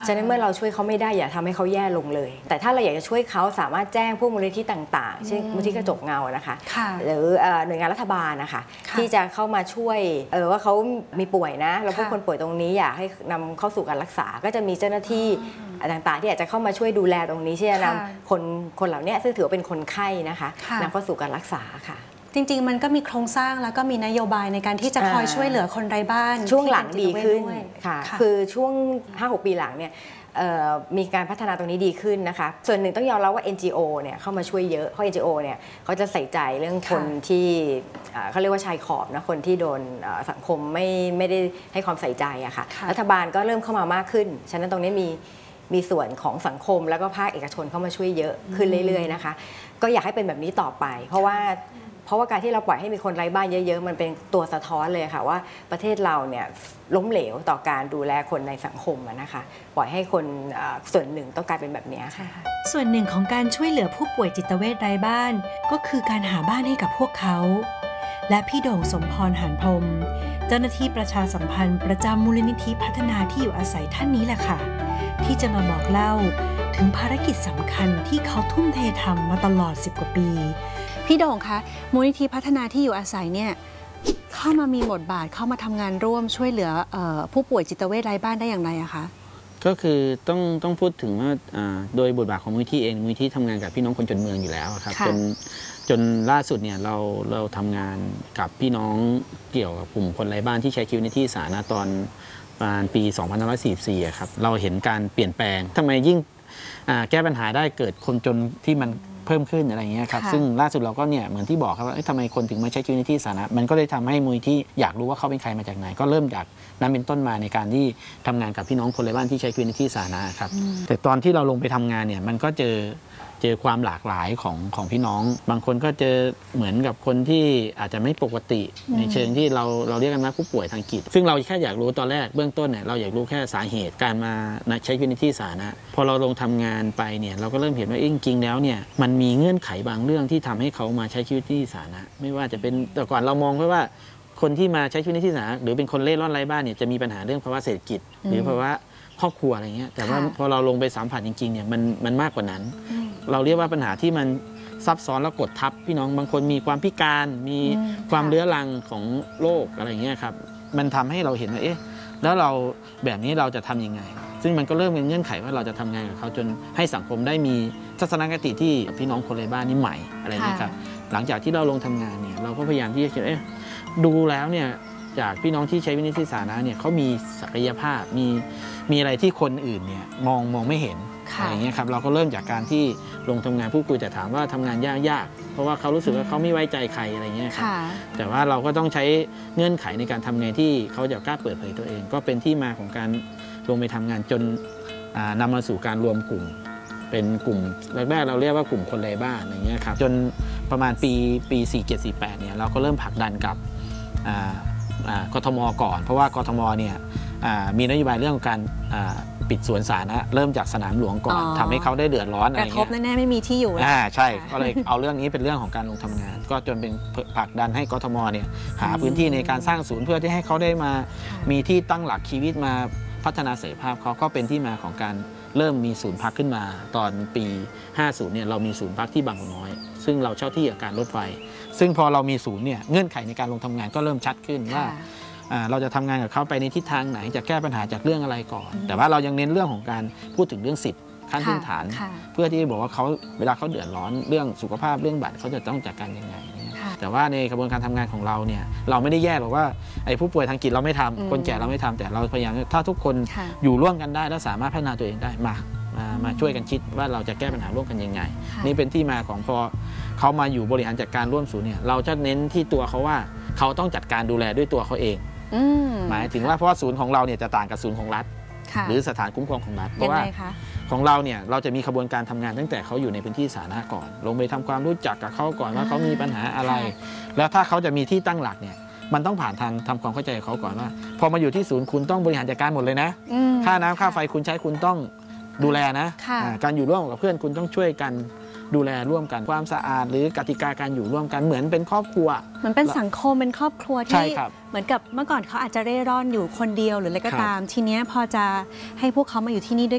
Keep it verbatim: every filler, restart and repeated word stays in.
ฉะนั้นเมื่อเราช่วยเขาไม่ได้อย่าทำให้เขาแย่ลงเลยแต่ถ้าเราอยากจะช่วยเขาสามารถแจ้งพวกมูลนิธิต่างๆเช่นมูลนิธิกระจกเงานะคะหรือหน่วยงานรัฐบาลนะคะที่จะเข้ามาช่วยเออว่าเขามีป่วยนะแล้วพวกคนป่วยตรงนี้อยากให้นำเข้าสู่การรักษาก็จะมีเจ้าหน้าที่ต่างๆที่อยากจะเข้ามาช่วยดูแลตรงนี้ที่จะนำคนคนเหล่านี้ซึ่งถือว่าเป็นคนไข้นะคะนำเข้าสู่การรักษาค่ะจริงๆมันก็มีโครงสร้างแล้วก็มีนโยบายในการที่จะคอยช่วยเหลือคนไร้บ้านช่วงหลังดีขึ้นค่ะคือช่วง ห้าหก ปีหลังเนี่ยมีการพัฒนาตรงนี้ดีขึ้นนะคะส่วนหนึ่งต้องยอมรับว่า เอ็น จี โอ เนี่ยเข้ามาช่วยเยอะเพราะ เอ็น จี โอ เนี่ยเขาจะใส่ใจเรื่องคนที่เขาเรียกว่าชายขอบนะคนที่โดนสังคมไม่ไม่ได้ให้ความใส่ใจอะค่ะรัฐบาลก็เริ่มเข้ามามากขึ้นฉะนั้นตรงนี้มีมีส่วนของสังคมแล้วก็ภาคเอกชนเข้ามาช่วยเยอะขึ้นเรื่อยๆนะคะก็อยากให้เป็นแบบนี้ต่อไปเพราะว่าเพราะว่าการที่เราปล่อยให้มีคนไร้บ้านเยอะๆมันเป็นตัวสะท้อนเลยค่ะว่าประเทศเราเนี่ยล้มเหลวต่อการดูแลคนในสังคมนะคะปล่อยให้คนส่วนหนึ่งต้องกลายเป็นแบบนี้ค่ะส่วนหนึ่งของการช่วยเหลือผู้ป่วยจิตเวชไร้บ้านก็คือการหาบ้านให้กับพวกเขาและพี่โด่งสมพรหานพรหมเจ้าหน้าที่ประชาสัมพันธ์ประจำมูลนิธิพัฒนาที่อยู่อาศัยท่านนี้แหละค่ะที่จะมาบอกเล่าถึงภารกิจสำคัญที่เขาทุ่มเททำมาตลอดสิบกว่าปีพี่โด่งคะมูลนิธิพัฒนาที่อยู่อาศัยเนี่ยเข้ามามีบทบาทเข้ามาทำงานร่วมช่วยเหลือผู้ป่วยจิตเวชไร้บ้านได้อย่างไรอะคะก็คือต้องต้องพูดถึงว่าโดยบทบาทของมูลนิธิเองมูลนิธิทำงานกับพี่น้องคนจนเมืองอยู่แล้วครับจนจนล่าสุดเนี่ยเราเราทำงานกับพี่น้องเกี่ยวกับกลุ่มคนไร้บ้านที่ใช้ชีวิตในที่สาธารณะตอนประมาณปีสองพันห้าร้อยสี่สิบสี่ครับเราเห็นการเปลี่ยนแปลงทำไมยิ่งแก้ปัญหาได้เกิดคนจนที่มันเพิ่มขึ้นอะไรเงี้ยครับซึ่งล่าสุดเราก็เนี่ยเหมือนที่บอกครับว่าทำไมคนถึงมาใช้ชีวิตในที่สาธารณะมันก็เลยทำให้มูลนิธิอยากรู้ว่าเขาเป็นใครมาจากไหนก็เริ่มจากนั้นเป็นต้นมาในการที่ทำงานกับพี่น้องคนไร้บ้านที่ใช้ชีวิตในที่สาธารณะครับแต่ตอนที่เราลงไปทำงานเนี่ยมันก็เจอเจอความหลากหลายของของพี่น้องบางคนก็เจอเหมือนกับคนที่อาจจะไม่ปกติในเชิงที่เราเราเรียกกันว่าผู้ป่วยทางจิตซึ่งเราแค่อยากรู้ตอนแรกเบื้องต้นเนี่ยเราอยากรู้แค่สาเหตุการมาใช้ชีวิตในที่สาธารณะพอเราลงทำงานไปเนี่ยเราก็เริ่มเห็นว่าจริงๆแล้วเนี่ยมันมีเงื่อนไขบางเรื่องที่ทำให้เขามาใช้ชีวิตที่สาธารณะไม่ว่าจะเป็นแต่ก่อนเรามองแค่ว่าคนที่มาใช้ชีวิตในที่สาธารณะหรือเป็นคนเล่ร่อนไร้บ้านเนี่ยจะมีปัญหาเรื่องภาวะเศรษฐกิจหรือภาวะครอบครัวอะไรเงี้ยแต่ว่าพอเราลงไปสัมผัสจริงๆเนี่ยมันมันมากกว่านั้นเราเรียกว่าปัญหาที่มันซับซ้อนแล้วกดทับพี่น้องบางคนมีความพิการมีความเรื้อรังของโรคอะไรเงี้ยครับมันทำให้เราเห็นว่าเอ๊ะแล้วเราแบบนี้เราจะทำยังไงซึ่งมันก็เริ่มเป็นเงื่อนไขว่าเราจะทำงานกับเขาจนให้สังคมได้มีทัศนคติที่พี่น้องคนไร้บ้านนี่ใหม่อะไรเงี้ยครับหลังจากที่เราลงทำงานเนี่ยเราก็พยายามที่จะเอ๊ะดูแล้วเนี่ยจากพี่น้องที่ใช้วินิจฉัยสาธารณะเนี่ยเขามีศักยภาพมีมีอะไรที่คนอื่นเนี่ยมองมองไม่เห็นอะไรเงี้ยครับเราก็เริ่มจากการที่ลงทำงานพูดคุยแต่ถามว่าทำงานยากยากเพราะว่าเขารู้สึกว่าเขาไม่ไว้ใจใครอะไรเงี้ยครับแต่ว่าเราก็ต้องใช้เงื่อนไขในการทำงานที่เขาจะกล้าเปิดเผยตัวเองก็เป็นที่มาของการลงไปทำงานจนนำมาสู่การรวมกลุ่มเป็นกลุ่มแรกๆเราเรียกว่ากลุ่มคนไร้บ้านอะไรเงี้ยครับจนประมาณปีปีสี่เจ็ดสี่แปดเนี่ยเราก็เริ่มผลักดันกับกทม.ก่อนเพราะว่ากทม.เนี่ยมีนโยบายเรื่องของการปิดสวนสาธารณะเริ่มจากสนามหลวงก่อนทำให้เขาได้เดือดร้อนอะไรเงี้ยกระทบแน่ๆไม่มีที่อยู่อ่าใช่ก็เลยเอาเรื่องนี้เป็นเรื่องของการลงทำงานก็จนเป็นผลักดันให้กทม.เนี่ยหาพื้นที่ในการสร้างศูนย์เพื่อที่ให้เขาได้มามีที่ตั้งหลักชีวิตมาพัฒนาศักยภาพเขาก็เป็นที่มาของการเริ่มมีศูนย์พักขึ้นมาตอนปีห้าสิบเนี่ยเรามีศูนย์พักที่บางกอกน้อยซึ่งเราเช่าที่อาการรถไฟซึ่งพอเรามีศูนย์เนี่ยเงื่อนไขในการลงทำงานก็เริ่มชัดขึ้นว่าเราจะทำงานกับเขาไปในทิศทางไหนจะแก้ปัญหาจากเรื่องอะไรก่อนแต่ว่าเรายังเน้นเรื่องของการพูดถึงเรื่องสิทธิขั้นพื้นฐานเพื่อที่จะบอกว่าเขาเวลาเขาเดือดร้อนเรื่องสุขภาพเรื่องบัตรเขาจะต้องจัดการยังไงแต่ว่าในกระบวนการทำงานของเราเนี่ยเราไม่ได้แยกหรอกว่าไอ้ผู้ป่วยทางจิตเราไม่ทำคนแก่เราไม่ทำแต่เราพยายามถ้าทุกคนอยู่ร่วมกันได้และสามารถพัฒนาตัวเองได้มามามาช่วยกันคิดว่าเราจะแก้ปัญหาร่วมกันยังไงนี่เป็นที่มาของพอเขามาอยู่บริหารจัดการร่วมศูนย์เนี่ยเราจะเน้นที่ตัวเขาว่าเขาต้องจัดการดูแลด้วยตัวเขาเองหมายถึงว่าเพราะว่าศูนย์ของเราเนี่ยจะต่างกับศูนย์ของรัฐหรือสถานคุ้มครองของรัฐเพราะว่าของเราเนี่ยเราจะมีกระบวนการทำงานตั้งแต่เขาอยู่ในพื้นที่สาธารณะก่อนลงไปทำความรู้จักกับเขาก่อนว่าเขามีปัญหาอะไรแล้วถ้าเขาจะมีที่ตั้งหลักเนี่ยมันต้องผ่านทางทำความเข้าใจกับเขาก่อนว่าพอมาอยู่ที่ศูนย์คุณต้องบริหารจัดการหมดเลยนะค่าน้ำค่าไฟคุณใช้คุณต้องดูแลนะการอยู่ร่วมกับเพื่อนคุณต้องช่วยกันดูแลร่วมกันความสะอาดหรือกติกาการอยู่ร่วมกันเหมือนเป็นครอบครัวเหมือนเป็นสังคมเป็นครอบครัวที่เหมือนกับเมื่อก่อนเขาอาจจะเร่ร่อนอยู่คนเดียวหรืออะไรก็ตามทีนี้พอจะให้พวกเขามาอยู่ที่นี่ด้วย